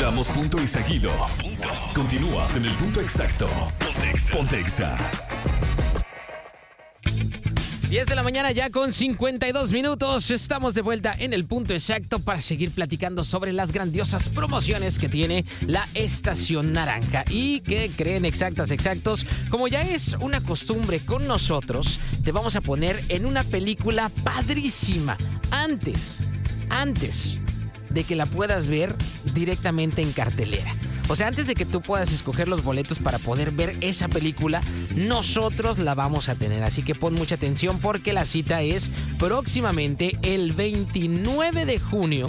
Damos punto y seguido. Continúas en el punto exacto. Ponte Exa. 10 de la mañana ya con 52 minutos. Estamos de vuelta en el punto exacto para seguir platicando sobre las grandiosas promociones que tiene la Estación Naranja. Y que creen exactos, como ya es una costumbre con nosotros, te vamos a poner en una película padrísima. Antes de que la puedas ver directamente en cartelera. O sea, antes de que tú puedas escoger los boletos para poder ver esa película, nosotros la vamos a tener. Así que pon mucha atención porque la cita es próximamente el 29 de junio.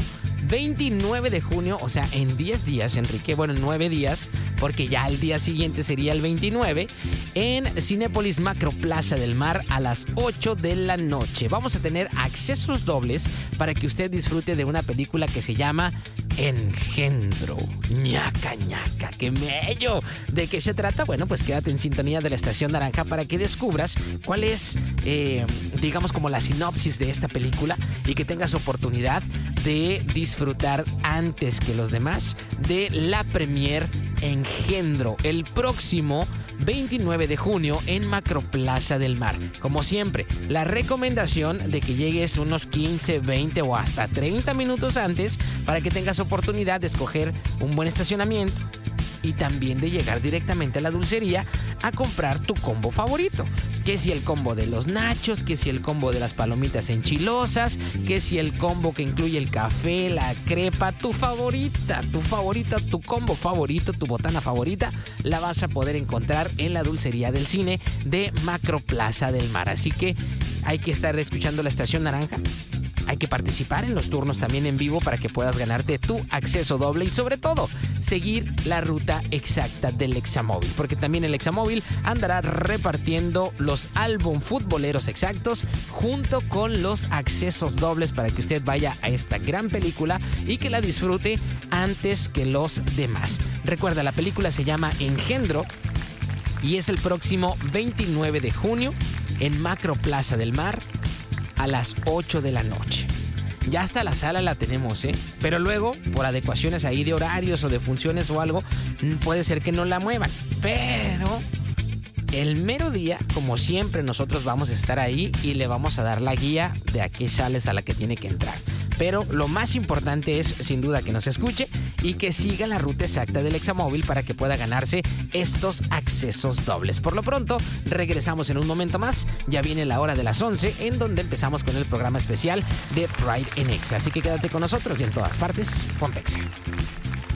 29 de junio, o sea, en 10 días, Enrique, bueno, en 9 días, porque ya el día siguiente sería el 29, en Cinépolis Macro Plaza del Mar a las 8 de la noche. Vamos a tener accesos dobles para que usted disfrute de una película que se llama Engendro. Ñaca, ñaca, qué mello. ¿De qué se trata? Bueno, pues quédate en sintonía de la Estación Naranja para que descubras cuál es, digamos, como la sinopsis de esta película y que tengas oportunidad de disfrutar antes que los demás de la premier Engendro el próximo 29 de junio en Macroplaza del Mar. Como siempre, la recomendación de que llegues unos 15, 20 o hasta 30 minutos antes para que tengas oportunidad de escoger un buen estacionamiento y también de llegar directamente a la dulcería a comprar tu combo favorito. Que si el combo de los nachos, que si el combo de las palomitas enchilosas, que si el combo que incluye el café, la crepa, tu favorita, tu combo favorito, tu botana favorita, la vas a poder encontrar en la dulcería del cine de Macroplaza del Mar. Así que hay que estar escuchando la Estación Naranja. Hay que participar en los turnos también en vivo para que puedas ganarte tu acceso doble y sobre todo seguir la ruta exacta del Examóvil, porque también el Examóvil andará repartiendo los álbum futboleros exactos junto con los accesos dobles para que usted vaya a esta gran película y que la disfrute antes que los demás. Recuerda, la película se llama Engendro y es el próximo 29 de junio en Macroplaza del Mar a las 8 de la noche. Ya hasta la sala la tenemos, pero luego, por adecuaciones ahí de horarios o de funciones o algo, puede ser que no la muevan. Pero el mero día, como siempre, nosotros vamos a estar ahí y le vamos a dar la guía de a qué sales a la que tiene que entrar. Pero lo más importante es, sin duda, que nos escuche y que siga la ruta exacta del Examóvil para que pueda ganarse estos accesos dobles. Por lo pronto, regresamos en un momento más. Ya viene la hora de las 11, en donde empezamos con el programa especial de Pride en Exa. Así que quédate con nosotros y en todas partes, ponte Exa.